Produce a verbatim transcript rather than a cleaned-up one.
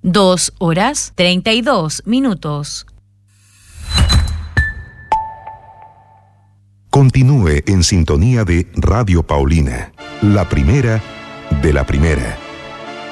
Dos horas treinta y dos minutos. Continúe en sintonía de Radio Paulina, la primera de la primera.